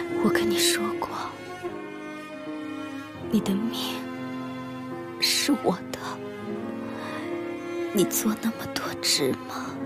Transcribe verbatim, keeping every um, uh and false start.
我跟你说过，你的命是我的，你做那么多值吗？